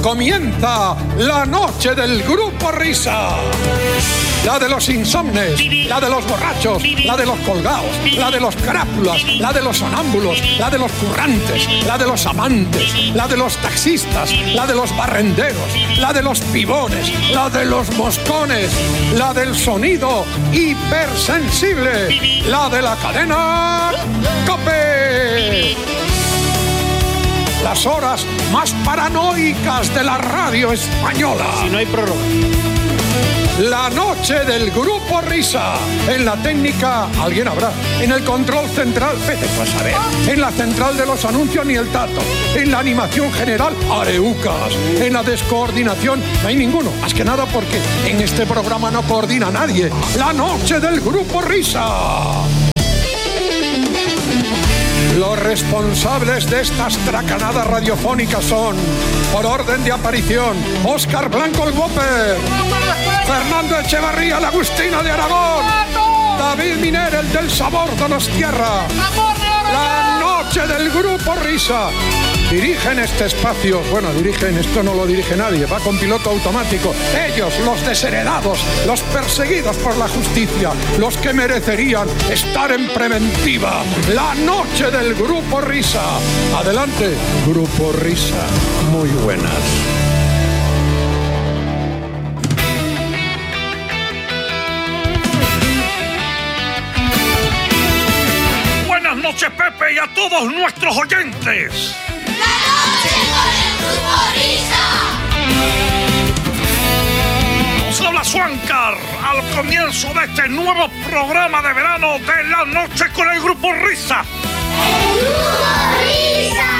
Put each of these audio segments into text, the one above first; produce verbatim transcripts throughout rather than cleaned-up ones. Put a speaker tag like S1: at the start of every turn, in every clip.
S1: Comienza la noche del Grupo Risa. La de los insomnes, la de los borrachos, la de los colgados, la de los carápulas, la de los sonámbulos, la de los currantes, la de los amantes, la de los taxistas, la de los barrenderos, la de los pibones, la de los moscones, la del sonido hipersensible, la de la cadena COPE. Las horas más paranoicas de la radio española.
S2: Si no hay prórroga.
S1: La noche del Grupo Risa. En la técnica, alguien habrá. En el control central, vete tú a saber. En la central de los anuncios, ni el tato. En la animación general, areucas. En la descoordinación, no hay ninguno. Más que nada porque en este programa no coordina nadie. La noche del Grupo Risa. Los responsables de estas tracanadas radiofónicas son, por orden de aparición, Óscar Blanco el Whopper, Fernando Echevarría el Agustino de Aragón, David Miner el del Sabor de los Tierra. La noche del Grupo Risa. Dirigen este espacio, bueno, dirigen, esto no lo dirige nadie, va con piloto automático. Ellos, los desheredados, los perseguidos por la justicia, los que merecerían estar en preventiva. La noche del Grupo Risa. Adelante, Grupo Risa. Muy buenas.
S3: Buenas noches, Pepe, y a todos nuestros oyentes.
S4: ¡La noche con el Grupo Risa!
S3: Nos habla Suancar al comienzo de este nuevo programa de verano de La Noche con el Grupo Risa.
S4: ¡El Grupo Risa!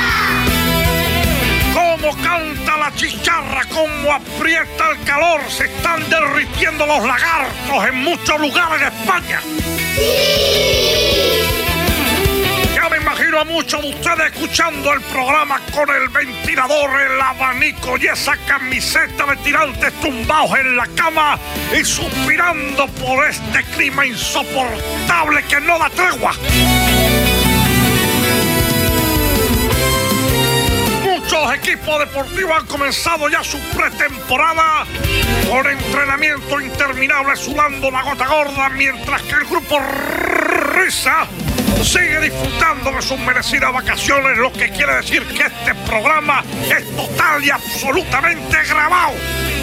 S3: Cómo canta la chicharra, cómo aprieta el calor, se están derritiendo los lagartos en muchos lugares de España.
S4: ¡Sí!
S3: Ya me imagino a muchos de ustedes escuchando el programa con el ventilador, el abanico y esa camiseta de tirantes tumbados en la cama y suspirando por este clima insoportable que no da tregua. Muchos equipos deportivos han comenzado ya su pretemporada con entrenamiento interminable sudando la gota gorda, mientras que el Grupo Risa sigue disfrutando de sus merecidas vacaciones, lo que quiere decir que este programa es total y absolutamente grabado.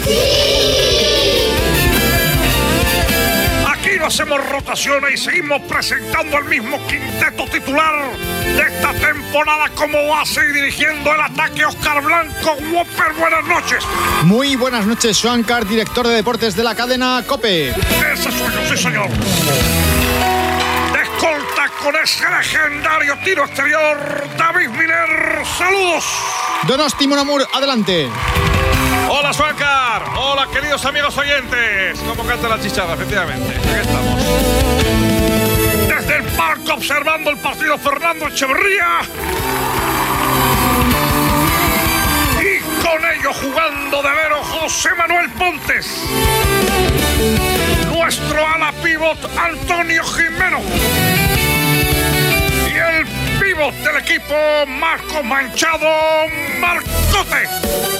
S3: Aquí no hacemos rotaciones y seguimos presentando el mismo quinteto titular de esta temporada, como base y dirigiendo el ataque Óscar Blanco. Whopper, buenas noches.
S2: Muy buenas noches, Suancar, director de deportes de la cadena COPE.
S3: Ese soy yo, sí señor. Escolta con ese legendario tiro exterior, David Miner, saludos.
S2: Donosti Monamur, adelante.
S5: Hola, Suancar. Hola, queridos amigos oyentes. ¿Cómo canta la chicharra? Efectivamente, aquí estamos.
S3: Desde el parque observando el partido, Fernando Echevarría. Y con ello jugando de vero, José Manuel Pontes. Nuestro ala pivot, Antonio Jimeno. Y el pivot del equipo, Marco Manchado, Marcote.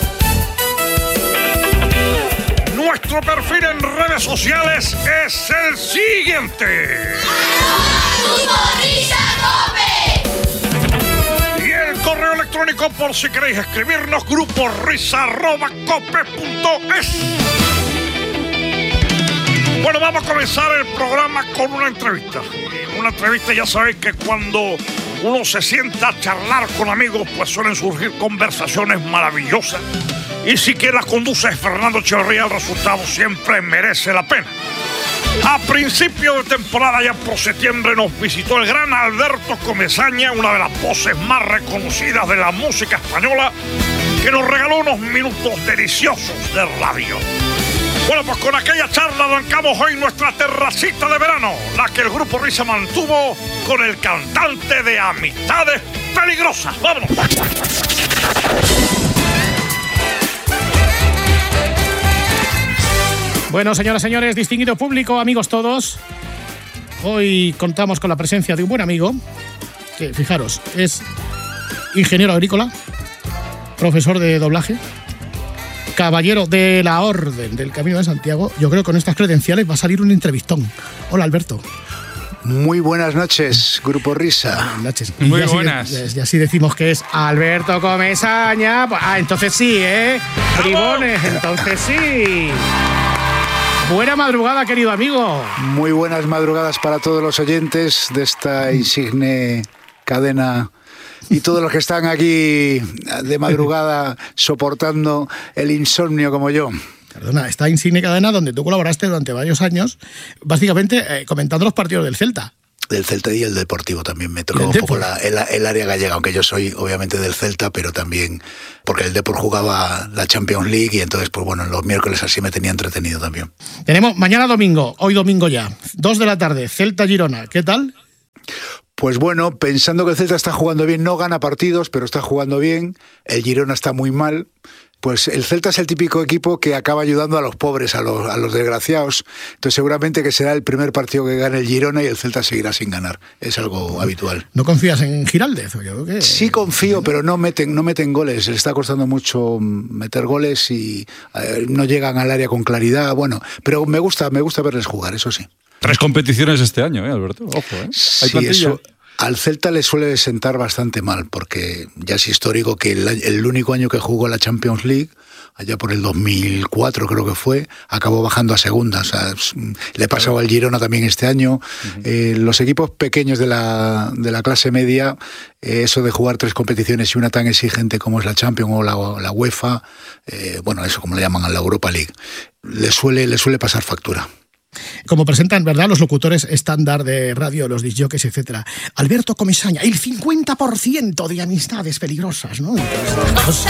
S3: Nuestro perfil en redes sociales es el siguiente. Y el correo electrónico, por si queréis escribirnos, gruporisa arroba cope punto es. Bueno, vamos a comenzar el programa con una entrevista. Una entrevista, ya sabéis que cuando uno se sienta a charlar con amigos, pues suelen surgir conversaciones maravillosas. Y si quien las conduce es Fernando Echevarría, el resultado siempre merece la pena. A principio de temporada, ya por septiembre, nos visitó el gran Alberto Comesaña, una de las voces más reconocidas de la música española, que nos regaló unos minutos deliciosos de radio. Bueno, pues con aquella charla arrancamos hoy nuestra terracita de verano, la que el Grupo Risa mantuvo con el cantante de Amistades Peligrosas. ¡Vámonos!
S6: Bueno, señoras y señores, distinguido público, amigos todos, hoy contamos con la presencia de un buen amigo, que fijaros, es ingeniero agrícola, profesor de doblaje, caballero de la Orden del Camino de Santiago, yo creo que con estas credenciales va a salir un entrevistón. Hola, Alberto.
S7: Muy buenas noches, Grupo Risa.
S6: Buenas noches.
S5: Muy
S6: y así
S5: buenas.
S6: De, y así decimos que es Alberto Comesaña. Ah, entonces sí, ¿eh? Bribones, entonces sí. Buena madrugada, querido amigo.
S7: Muy buenas madrugadas para todos los oyentes de esta insigne cadena y todos los que están aquí de madrugada soportando el insomnio como yo.
S6: Perdona, esta insigne cadena donde tú colaboraste durante varios años, básicamente eh, comentando los partidos del Celta.
S7: Del Celta y el Deportivo también me tocó un poco la, el, el área gallega, aunque yo soy obviamente del Celta, pero también porque el Depor jugaba la Champions League y entonces, pues bueno, los miércoles así me tenía entretenido también.
S6: Tenemos mañana domingo, hoy domingo ya, dos de la tarde, Celta-Girona, ¿qué tal?
S7: Pues bueno, pensando que el Celta está jugando bien, no gana partidos, pero está jugando bien, el Girona está muy mal. Pues el Celta es el típico equipo que acaba ayudando a los pobres, a los, a los desgraciados. Entonces seguramente que será el primer partido que gane el Girona y el Celta seguirá sin ganar. Es algo habitual.
S6: ¿No confías en Giraldez? Yo creo que...
S7: Sí confío, pero no meten, no meten goles. Le está costando mucho meter goles y eh, no llegan al área con claridad. Bueno, pero me gusta, me gusta verles jugar, eso sí.
S5: Tres competiciones este año, ¿eh, Alberto? Ojo, ¿eh? Hay
S7: sí,
S5: plantilla.
S7: Eso... Al Celta le suele sentar bastante mal, porque ya es histórico que el, el único año que jugó la Champions League, allá por el dos mil cuatro creo que fue, acabó bajando a segunda. O sea, le pasó al Girona también este año. Uh-huh. Eh, los equipos pequeños de la, de la clase media, eh, eso de jugar tres competiciones y una tan exigente como es la Champions o la, la UEFA, eh, bueno, eso como le llaman a la Europa League, le suele, le suele pasar factura.
S6: Como presentan, ¿verdad?, los locutores estándar de radio, los disjockeys, etcétera. Alberto Comesaña, el cincuenta por ciento de amistades peligrosas, ¿no? Entonces,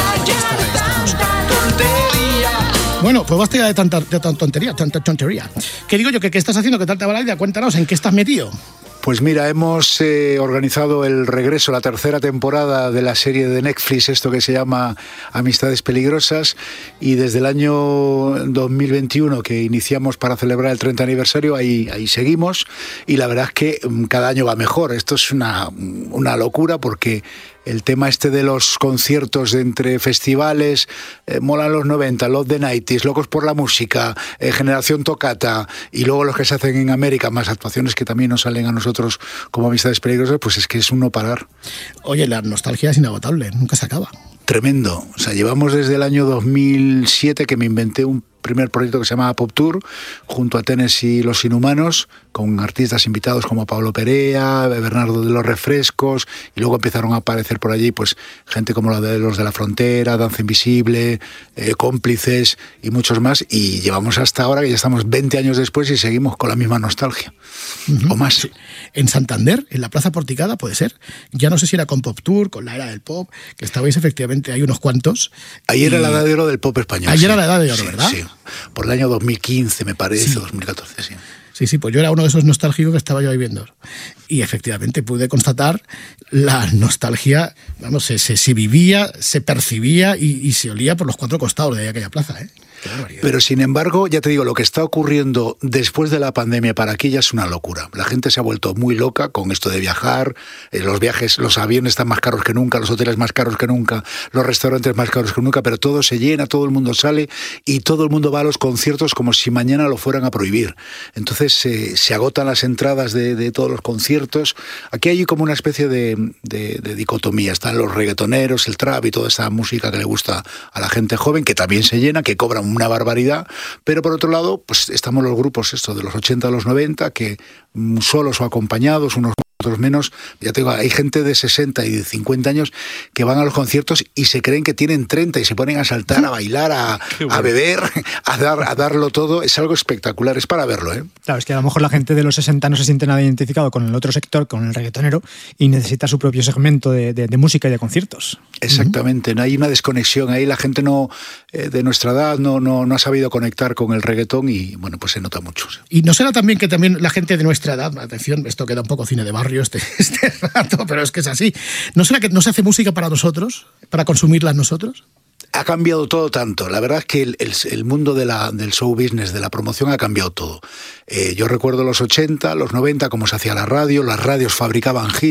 S6: bueno, pues basta ya de tanta, de tanta tontería, tanta tontería. ¿Qué digo yo? ¿Qué, ¿Qué estás haciendo? ¿Qué tal te va la idea? Cuéntanos, ¿en qué estás metido?
S7: Pues mira, hemos eh, organizado el regreso, la tercera temporada de la serie de Netflix, esto que se llama Amistades Peligrosas, y desde el año dos mil veintiuno que iniciamos para celebrar el treinta aniversario, ahí, ahí seguimos, y la verdad es que cada año va mejor. Esto es una, una locura porque el tema este de los conciertos entre festivales, eh, molan los noventa, los de nineties, locos por la música, eh, Generación Tocata, y luego los que se hacen en América, más actuaciones que también nos salen a nosotros como Amistades Peligrosas, pues es que es un no parar.
S6: Oye, la nostalgia es inagotable, nunca se acaba.
S7: Tremendo. O sea, llevamos desde el año dos mil siete que me inventé un primer proyecto que se llamaba Pop Tour, junto a Tenes y Los Inhumanos, con artistas invitados como Pablo Perea, Bernardo de los Refrescos, y luego empezaron a aparecer por allí pues gente como la de Los de la Frontera, Danza Invisible, eh, Cómplices y muchos más, y llevamos hasta ahora que ya estamos veinte años después y seguimos con la misma nostalgia, uh-huh. o más.
S6: Sí. En Santander, en la Plaza Porticada, puede ser, ya no sé si era con Pop Tour, con la era del pop, que estabais efectivamente, hay unos cuantos.
S7: Ahí y... era la edad de oro del pop español.
S6: Ahí
S7: sí.
S6: era la edad de oro,
S7: sí,
S6: ¿verdad?
S7: Sí. Por el año dos mil quince, me parece,
S6: sí.
S7: dos mil catorce, sí.
S6: Sí, sí, pues yo era uno de esos nostálgicos que estaba yo ahí viendo. Y efectivamente pude constatar la nostalgia, vamos, se, se, se vivía, se percibía y, y se olía por los cuatro costados de aquella plaza, ¿eh?
S7: Pero sin embargo, ya te digo, lo que está ocurriendo después de la pandemia para aquí ya es una locura. La gente se ha vuelto muy loca con esto de viajar, eh, los viajes, los aviones están más caros que nunca, los hoteles más caros que nunca, los restaurantes más caros que nunca, pero todo se llena, todo el mundo sale y todo el mundo va a los conciertos como si mañana lo fueran a prohibir. Entonces eh, se agotan las entradas de, de todos los conciertos. Aquí hay como una especie de, de, de dicotomía. Están los reggaetoneros, el trap y toda esa música que le gusta a la gente joven, que también se llena, que cobran una barbaridad, pero por otro lado, pues estamos los grupos estos de los ochenta a los noventa, que solos o acompañados, unos otros menos, ya te digo, hay gente de sesenta y de cincuenta años que van a los conciertos y se creen que tienen treinta y se ponen a saltar, a bailar, a, bueno. a beber, a, dar, a darlo todo. Es algo espectacular, es para verlo, ¿eh?
S8: Claro, es que a lo mejor la gente de los sesenta no se siente nada identificado con el otro sector, con el reggaetonero, y necesita su propio segmento de, de, de música y de conciertos.
S7: Exactamente, no hay una desconexión ahí, la gente no eh, de nuestra edad no, no, no ha sabido conectar con el reggaetón y bueno, pues se nota mucho. ¿Sí?
S6: Y no será también que también la gente de nuestra edad, atención, esto queda un poco cine de barrio este, este rato, pero es que es así, ¿no será que no se hace música para nosotros, para consumirla nosotros?
S7: Ha cambiado todo tanto. La verdad es que el, el, el mundo de la, del show business, de la promoción, ha cambiado todo. Eh, yo recuerdo los ochenta, los noventa, cómo se hacía la radio, las radios fabricaban hits.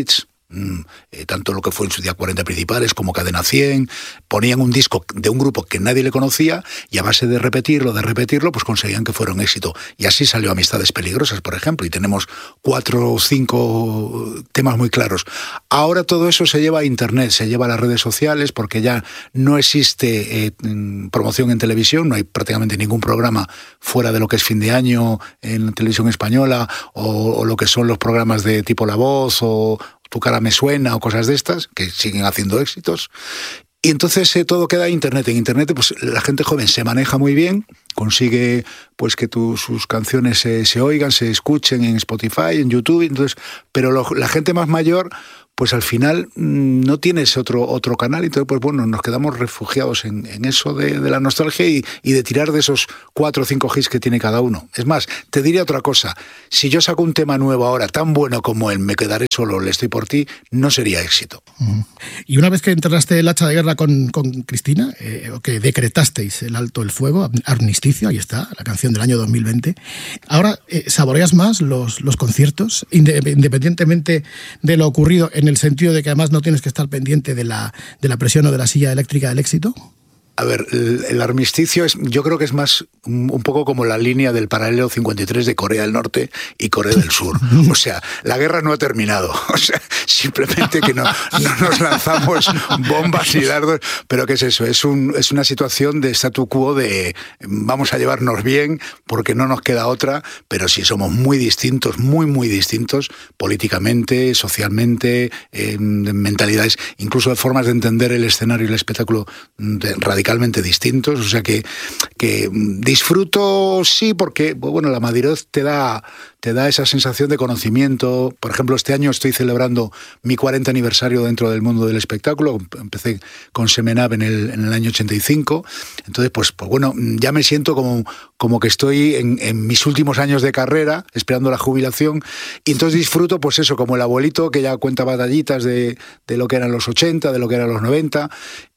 S7: mm, eh, tanto lo que fue en su día cuarenta principales como Cadena cien, ponían un disco de un grupo que nadie le conocía y a base de repetirlo, de repetirlo, pues conseguían que fuera un éxito. Y así salió Amistades Peligrosas, por ejemplo, y tenemos cuatro o cinco temas muy claros. Ahora todo eso se lleva a Internet, se lleva a las redes sociales, porque ya no existe eh, promoción en televisión, no hay prácticamente ningún programa fuera de lo que es Fin de Año en la televisión española, o, o lo que son los programas de tipo La Voz, o Tu cara me suena, o cosas de estas, que siguen haciendo éxitos. Y entonces eh, todo queda en Internet. En Internet pues la gente joven se maneja muy bien, consigue pues que tu, sus canciones se, se oigan, se escuchen en Spotify, en YouTube, entonces, pero lo, la gente más mayor pues al final no tienes otro, otro canal, entonces pues bueno, nos quedamos refugiados en, en eso de, de la nostalgia y, y de tirar de esos cuatro o cinco hits que tiene cada uno. Es más, te diría otra cosa, si yo saco un tema nuevo ahora tan bueno como el Me quedaré solo, Le estoy por ti, no sería éxito.
S6: Uh-huh. Y una vez que enterraste el hacha de guerra con, con Cristina, eh, o que decretasteis el alto el fuego, armisticio, ahí está, la canción del año dos mil veinte, ahora eh, ¿saboreas más los, los conciertos, independientemente de lo ocurrido, en el sentido de que además no tienes que estar pendiente de la, de la presión o de la silla eléctrica del éxito?
S7: A ver, el, el armisticio es, yo creo que es más un, un poco como la línea del paralelo cincuenta y tres de Corea del Norte y Corea del Sur. O sea, la guerra no ha terminado. O sea, simplemente que no, no nos lanzamos bombas y dardos. Pero ¿qué es eso? Es, un, es una situación de statu quo de vamos a llevarnos bien porque no nos queda otra, pero sí somos muy distintos, muy, muy distintos políticamente, socialmente, en mentalidades, incluso de formas de entender el escenario y el espectáculo de, radicalmente distintos, o sea que, que disfruto sí porque bueno, la madurez te da, te da esa sensación de conocimiento. Por ejemplo, este año estoy celebrando mi cuarenta aniversario dentro del mundo del espectáculo, empecé con Semenab en el, en el año ochenta y cinco, entonces pues, pues bueno, ya me siento como, como que estoy en, en mis últimos años de carrera, esperando la jubilación, y entonces disfruto pues eso, como el abuelito que ya cuenta batallitas de, de lo que eran los ochenta, de lo que eran los noventa,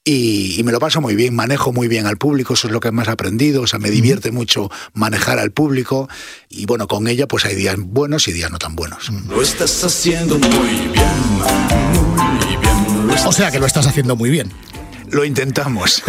S7: Y, y me lo paso muy bien, manejo muy bien al público, eso es lo que más he aprendido, o sea, me divierte mucho manejar al público y bueno, con ella pues hay días buenos y días no tan buenos.
S9: Lo estás haciendo muy bien, muy bien.
S6: O sea que lo estás haciendo muy bien.
S7: Lo intentamos.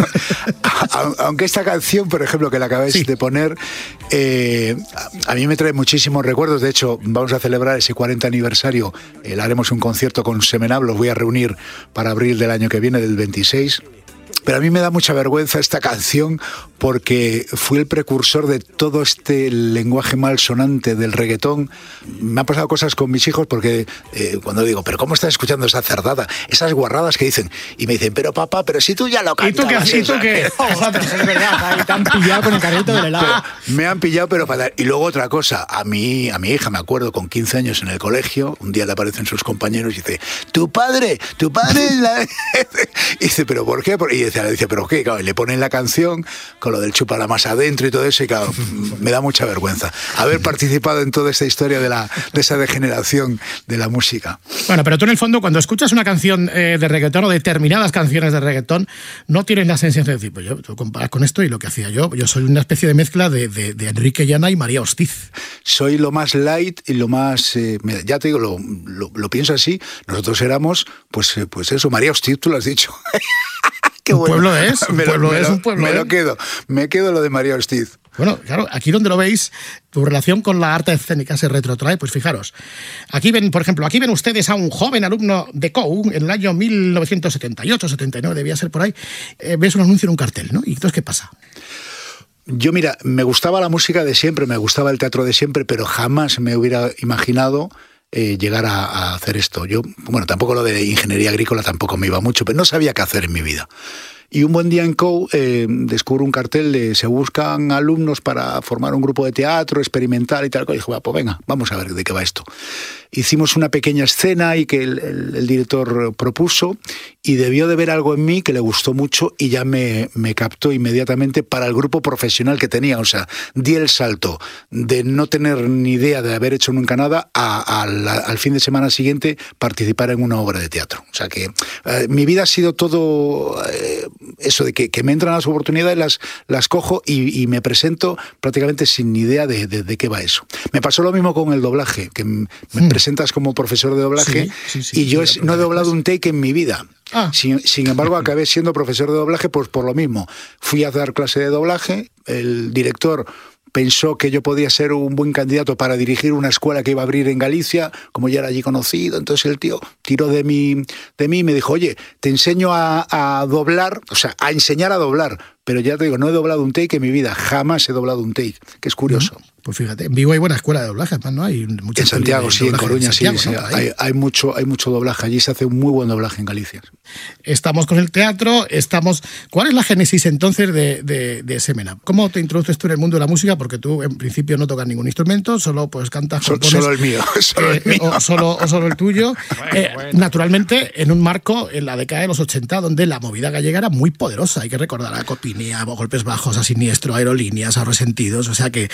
S7: Aunque esta canción, por ejemplo, que la acabáis sí. de poner, eh, a mí me trae muchísimos recuerdos. De hecho, vamos a celebrar ese cuarenta aniversario. Eh, haremos un concierto con Semenab, los voy a reunir para abril del año que viene, del veintiséis. Pero a mí me da mucha vergüenza esta canción porque fui el precursor de todo este lenguaje malsonante del reggaetón. Me han pasado cosas con mis hijos porque eh, cuando digo, ¿pero cómo estás escuchando esa cerdada? Esas guarradas que dicen. Y me dicen, pero papá, pero si tú ya lo cantas.
S6: ¿Y tú qué? ¿Y tú qué?
S8: Oh, pero es verdad, te han pillado con el carrito del helado.
S7: Pero me han pillado, pero para... Y luego otra cosa, a mí, a mi hija, me acuerdo, con quince años en el colegio, un día le aparecen sus compañeros y dice, tu padre, tu padre es la... Y dice, ¿pero por qué? Y dice, le dice, ¿pero qué? Claro, y le ponen la canción con lo del chupa la masa adentro y todo eso, y claro, me da mucha vergüenza haber participado en toda esta historia de, la, de esa degeneración de la música.
S6: Bueno, pero tú en el fondo, cuando escuchas una canción eh, de reggaetón o determinadas canciones de reggaetón, no tienes la sensación de decir, pues yo, tú comparas con esto y lo que hacía yo, yo soy una especie de mezcla de, de, de Enrique Llana y María Hostiz.
S7: Soy lo más light y lo más, eh, ya te digo, lo, lo, lo pienso así, nosotros éramos, pues, eh, pues eso, María Hostiz, tú lo has dicho.
S6: Qué bueno. Un pueblo es, un
S7: me
S6: pueblo
S7: lo,
S6: es,
S7: me
S6: un pueblo
S7: me
S6: es.
S7: lo quedo, me quedo lo de María Hostiz.
S6: Bueno, claro, aquí donde lo veis, tu relación con la arte escénica se retrotrae, pues fijaros. Aquí ven, por ejemplo, aquí ven ustedes a un joven alumno de C O U en el año mil novecientos setenta y ocho, setenta y nueve, debía ser por ahí. Eh, ves un anuncio en un cartel, ¿no? ¿Y entonces qué pasa?
S7: Yo, mira, me gustaba la música de siempre, me gustaba el teatro de siempre, pero jamás me hubiera imaginado eh, llegar a, a hacer esto. Yo, bueno, tampoco lo de ingeniería agrícola tampoco me iba mucho, pero no sabía qué hacer en mi vida. Y un buen día en C O U eh, descubro un cartel de se buscan alumnos para formar un grupo de teatro experimental y tal. Y dije, bueno, pues venga, vamos a ver de qué va esto. Hicimos una pequeña escena y que el, el, el director propuso y debió de ver algo en mí que le gustó mucho y ya me, me captó inmediatamente para el grupo profesional que tenía. O sea, di el salto de no tener ni idea de haber hecho nunca nada a, a la, al fin de semana siguiente participar en una obra de teatro. O sea que eh, mi vida ha sido todo... Eh, eso de que, que me entran las oportunidades, las, las cojo y, y me presento prácticamente sin idea de, de, de qué va eso. Me pasó lo mismo con el doblaje, que me mm. presenté presentas como profesor de doblaje,
S6: Sí, sí, sí,
S7: y yo
S6: sí,
S7: es- no he doblado un take en mi vida.
S6: Ah.
S7: Sin, sin embargo, acabé siendo profesor de doblaje pues por lo mismo. Fui a dar clase de doblaje, el director pensó que yo podía ser un buen candidato para dirigir una escuela que iba a abrir en Galicia, como ya era allí conocido. Entonces el tío tiró de mí, de mí y me dijo, oye, te enseño a, a doblar, o sea, a enseñar a doblar. Pero ya te digo, no he doblado un take en mi vida, jamás he doblado un take, que es curioso.
S6: Pues fíjate, en Vigo hay buena escuela de doblaje, además, ¿no? Hay mucha
S7: En Santiago, sí, en Coruña, sí, sí.
S6: ¿no? Ahí.
S7: Hay, hay, mucho, hay mucho doblaje. Allí se hace un muy buen doblaje en Galicia.
S6: Estamos con el teatro, estamos... ¿Cuál es la génesis entonces de, de, de Semenab? ¿Cómo te introduces tú en el mundo de la música? Porque tú en principio no tocas ningún instrumento, solo pues cantas,
S7: So,
S6: compones,
S7: solo el mío, solo
S6: eh,
S7: el mío.
S6: O, solo, o solo el tuyo.
S5: Bueno,
S6: Eh,
S5: bueno.
S6: Naturalmente, en un marco en la década de los ochenta, donde la movida gallega era muy poderosa. Hay que recordar a Copini, a Golpes Bajos, a Siniestro, a Aerolíneas, a Resentidos. O sea que,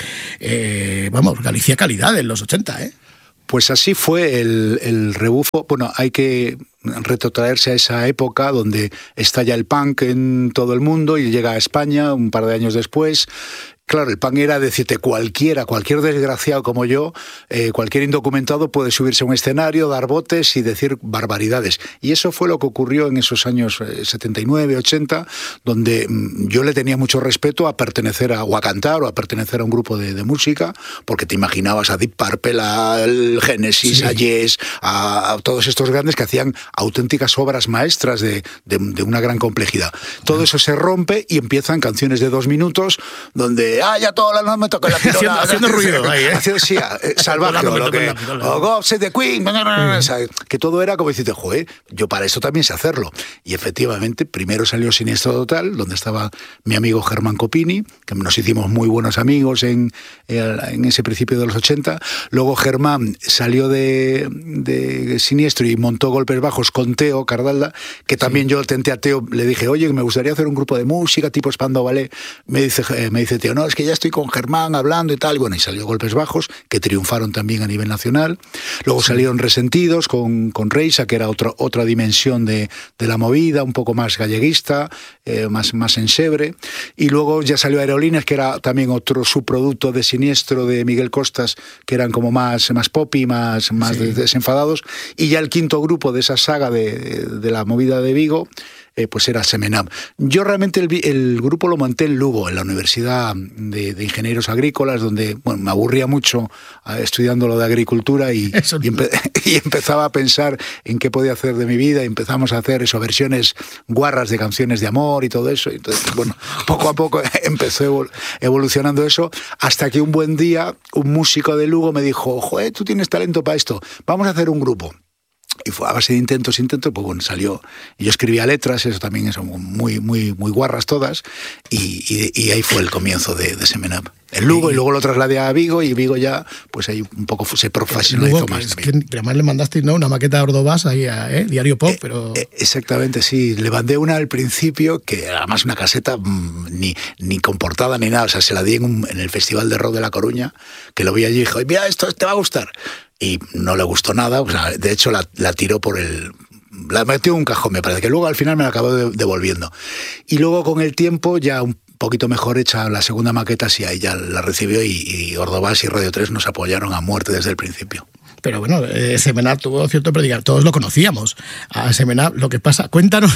S6: eh, vamos, Galicia calidad en los ochenta, ¿eh?
S7: Pues así fue el, el rebufo. Bueno, hay que retrotraerse a esa época donde estalla el punk en todo el mundo y llega a España un par de años después. Claro, el punk era decirte cualquiera, cualquier desgraciado como yo, eh, cualquier indocumentado puede subirse a un escenario, dar botes y decir barbaridades. Y eso fue lo que ocurrió en esos años eh, setenta y nueve, ochenta, donde mm, yo le tenía mucho respeto a pertenecer a, o a cantar o a pertenecer a un grupo de, de música, porque te imaginabas a Deep Purple, al Genesis,
S6: Sí.
S7: a Yes, a, a todos estos grandes que hacían auténticas obras maestras de, de, de una gran complejidad. Todo eso se rompe y empiezan canciones de dos minutos donde ah, ya toda la noche me toca la pirola.
S6: Haciendo- haciendo ruido ahí, ¿eh?
S7: Haciendo, sí, eh, salvaje, o lo que,
S6: la pirola.
S7: o God Save the Queen, o sea, que todo era como decirte, joder, yo para eso también sé hacerlo. Y efectivamente, primero salió Siniestro Total, donde estaba mi amigo Germán Copini, que nos hicimos muy buenos amigos en, en ese principio de los ochenta. Luego Germán salió de, de Siniestro y montó Golpes Bajos con Teo Cardalda, que también yo tenté a Teo, le dije, oye, me gustaría hacer un grupo de música tipo Spandau Ballet. Me dice, eh, me dice Teo, no, es que ya estoy con Germán hablando y tal. Bueno, y salió Golpes Bajos, que triunfaron también a nivel nacional. Luego salieron Resentidos con, con Reisa, que era otro, otra dimensión de, de la movida, un poco más galleguista, eh, más, más ensebre. Y luego ya salió Aerolíneas, que era también otro subproducto de Siniestro de Miguel Costas, que eran como más, más poppy, más, más
S6: Sí.
S7: desenfadados. Y ya el quinto grupo de esa saga de, de la movida de Vigo, eh, pues era Semenab. Yo realmente el, el grupo lo monté en Lugo, en la Universidad de, de Ingenieros Agrícolas, donde bueno, me aburría mucho eh, estudiando lo de agricultura y,
S6: Eso
S7: y, empe y empezaba a pensar en qué podía hacer de mi vida. Y empezamos a hacer eso, versiones guarras de canciones de amor y todo eso. Entonces, bueno, poco a poco empezó evol evolucionando eso, hasta que un buen día un músico de Lugo me dijo, joder, tú tienes talento para esto, vamos a hacer un grupo. Y fue a base de intentos, intentos, pues bueno, salió. Y yo escribía letras, eso también, son muy, muy, muy guarras todas, y, y, y ahí fue el comienzo de, de Semenab. En Lugo, y luego lo trasladé a Vigo, y Vigo ya, pues ahí un poco se profesionalizó
S6: Luego,
S7: más.
S6: que,
S7: también.
S6: que además le mandaste, ¿no?, una maqueta de Ordovás ahí a ¿eh? Diario Pop, pero...
S7: Eh, exactamente, sí. Le mandé una al principio, que además una caseta mmm, ni, ni con portada ni nada. O sea, se la di en, un, en el Festival de Rock de La Coruña, que lo vi allí y dijo, mira, esto te va a gustar. Y no le gustó nada. O sea, de hecho, la, la tiró por el... La metió en un cajón, me parece, que luego al final me la acabó de, devolviendo. Y luego con el tiempo, ya un poquito mejor hecha la segunda maqueta, sí, ahí ya la recibió, y, y Ordovás y Radio tres nos apoyaron a muerte desde el principio.
S6: Pero bueno, eh, Semenab tuvo cierto predicar, todos lo conocíamos. A Semenab, lo que pasa, cuéntanos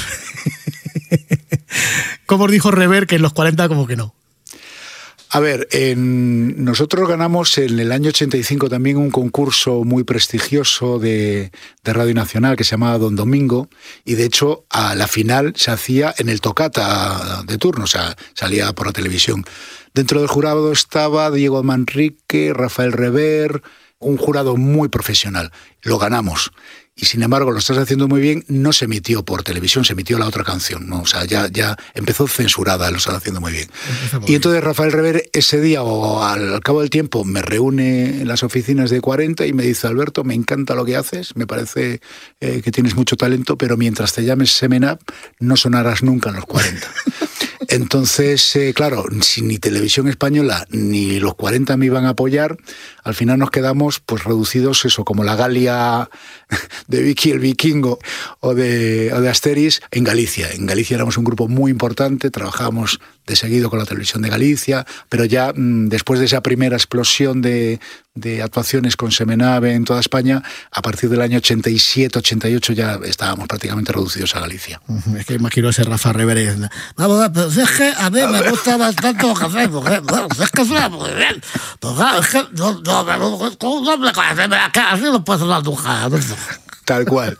S6: cómo os dijo Rever que en los cuarenta como que no.
S7: A ver, en, nosotros ganamos en el año ochenta y cinco también un concurso muy prestigioso de, de Radio Nacional que se llamaba Don Domingo, y de hecho a la final se hacía en el Tocata de turno, o sea, salía por la televisión. Dentro del jurado estaba Diego Manrique, Rafael Rever, un jurado muy profesional. Lo ganamos. Y sin embargo, lo estás haciendo muy bien, no se emitió por televisión, se emitió la otra canción, ¿no? O sea, ya, ya empezó censurada, lo estás haciendo muy bien.
S6: Muy
S7: y entonces Rafael Rever ese día, o al, al cabo del tiempo, me reúne en las oficinas de cuarenta y me dice, Alberto, me encanta lo que haces, me parece eh, que tienes mucho talento, pero mientras te llames Semenab, no sonarás nunca en los cuarenta. Entonces, eh, claro, si ni Televisión Española ni los cuarenta me iban a apoyar, al final nos quedamos pues reducidos, eso, como la Galia de Vicky el Vikingo o de, o de Asteris en Galicia. En Galicia éramos un grupo muy importante, trabajábamos de seguido con la Televisión de Galicia, pero ya mmm, después de esa primera explosión de, de actuaciones con Semenab en toda España, a partir del año ochenta y siete, ochenta y ocho ya estábamos prácticamente reducidos a Galicia.
S6: Uh-huh. Es que imagino ese Rafa Revere. Vamos, pues es que a mí me gusta bastante lo que hacemos. ¿Eh? Bueno, es que suena muy bien. Pues claro, es que no, no, no, ¿cómo no me conoce? Así no puedo sonar nunca.
S7: Tal cual.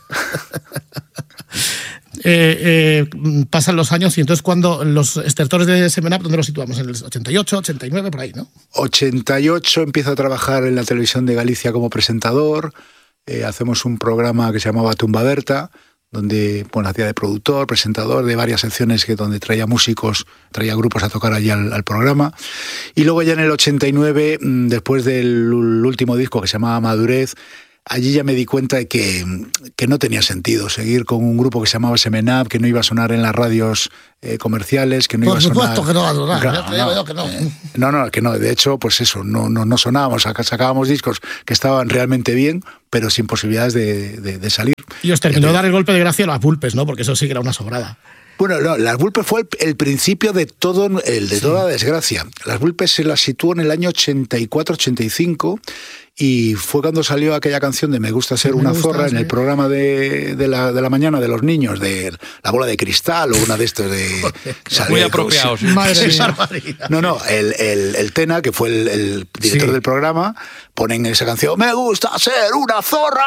S6: Eh, eh, pasan los años y entonces cuando los estertores de Semenab, ¿dónde los situamos? En el ochenta y ocho, ochenta y nueve, por ahí, ¿no?
S7: ochenta y ocho empiezo a trabajar en la televisión de Galicia como presentador. Eh, hacemos un programa que se llamaba Tumba Berta, donde bueno, hacía de productor, presentador de varias secciones que, donde traía músicos, traía grupos a tocar allí al, al programa. Y luego ya en el ochenta y nueve, después del último disco que se llamaba Madurez, allí ya me di cuenta de que, que no tenía sentido seguir con un grupo que se llamaba Semenab, que no iba a sonar en las radios eh, comerciales, que no
S6: Por
S7: iba a sonar...
S6: supuesto que no va a sonar,
S7: Claro,
S6: ya te digo
S7: no,
S6: yo que no.
S7: eh, no, no, que no, de hecho, pues eso, no, no, no sonábamos, sacábamos discos que estaban realmente bien, pero sin posibilidades de, de, de salir.
S6: Y os terminó de dar el golpe de gracia a las Vulpes, ¿no? Porque eso sí que era una sobrada.
S7: Bueno, no, Las Vulpes fue el, el principio de todo el de sí. toda la desgracia. Las Vulpes se las situó en el año ochenta y cuatro, ochenta y cinco y fue cuando salió aquella canción de Me gusta ser
S6: Me
S7: una
S6: gusta,
S7: zorra
S6: sí.
S7: en el programa de, de, la, de la mañana de los niños, de La bola de cristal o una de estos de...
S5: Muy apropiados.
S7: Sí.
S6: Madre
S7: Sí,
S6: mía.
S7: sí. No, no, el, el, el Tena, que fue el, el director
S6: Sí.
S7: del programa, ponen esa canción, Me gusta ser una zorra.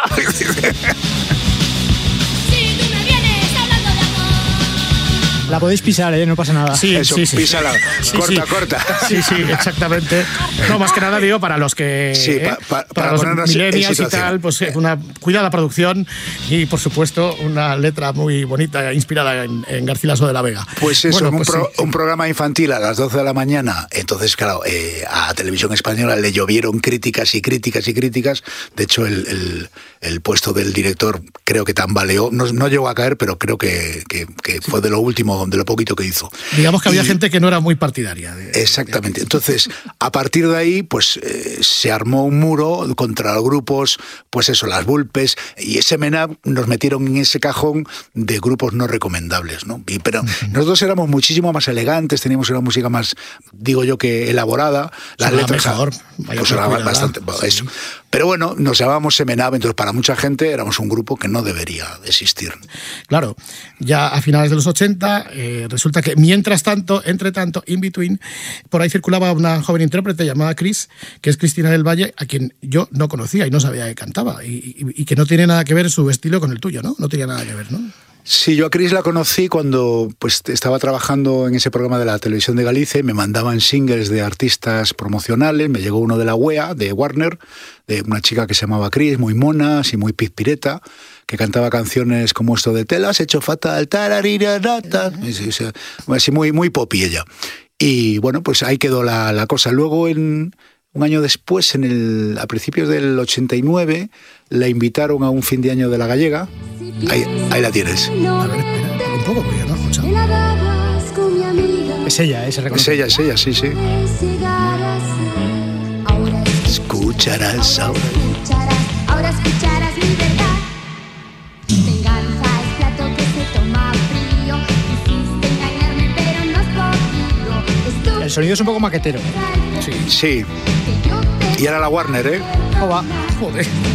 S8: La podéis pisar, ¿eh? No pasa nada.
S6: Sí,
S7: Eso,
S6: sí, sí.
S7: písala,
S6: Sí,
S7: corta,
S6: sí.
S7: corta.
S6: Sí, sí, exactamente. No, más que nada digo para los que...
S7: Sí,
S6: eh,
S7: pa- pa-
S6: para,
S7: para
S6: los
S7: ponernos en
S6: millennials y
S7: situación.
S6: tal, pues eh, una cuidada producción y, por supuesto, una letra muy bonita, inspirada en, en Garcilaso de la Vega.
S7: Pues eso,
S6: Bueno,
S7: un,
S6: pues
S7: pro-
S6: sí.
S7: un programa infantil a las doce de la mañana. Entonces, claro, eh, a Televisión Española le llovieron críticas y críticas y críticas. De hecho, el, el, el puesto del director creo que tambaleó. No, no llegó a caer, pero creo que, que, que fue de lo último, de lo poquito que hizo.
S6: Digamos que había
S7: Y-
S6: gente que no era muy partidaria. de-
S7: Exactamente. Entonces, a partir de ahí, pues eh, se armó un muro contra los grupos, pues eso, las Vulpes, y Semenab nos metieron en ese cajón de grupos no recomendables, ¿no? Y, pero uh-huh. nosotros éramos muchísimo más elegantes, teníamos una música más, digo yo, que elaborada. Las
S6: Sonaba
S7: letras
S6: mejor, vaya
S7: pues, sonaba
S6: cuidada.
S7: bastante.
S6: Sí.
S7: Eso. Pero bueno, nos llamábamos Semenab, entonces para mucha gente éramos un grupo que no debería existir.
S6: Claro, ya a finales de los ochenta, eh, resulta que mientras tanto, entre tanto, in between, por ahí circulaba una joven intérprete llamada Cris, que es Cristina del Valle, a quien yo no conocía y no sabía que cantaba, y, y, y que no tiene nada que ver su estilo con el tuyo, ¿no? No tenía nada que ver, ¿no?
S7: Sí, yo a Cris la conocí cuando pues, estaba trabajando en ese programa de la televisión de Galicia y me mandaban singles de artistas promocionales. Me llegó uno de la U E A, de Warner, de una chica que se llamaba Cris, muy mona, así muy pizpireta, que cantaba canciones como esto de Te la has hecho fatal, tararirarata, así muy, muy popi ella. Y bueno, pues ahí quedó la, la cosa. Luego, en, un año después, en el, a principios del ochenta y nueve, la invitaron a un fin de año de La Gallega. Ahí, ahí la tienes.
S6: A ver, espera, un poco, porque ya no he escuchado.
S8: Es ella, es
S7: Es ella, es ella, sí, sí. Escucharás ahora.
S4: Ahora escucharás mi verdad. Venganza es plato que se toma frío. Quisiste engañarme, pero no has podido.
S8: El sonido es un poco maquetero.
S7: Sí. Y ahora la Warner, ¿eh?
S8: Oh, va.
S6: Joder.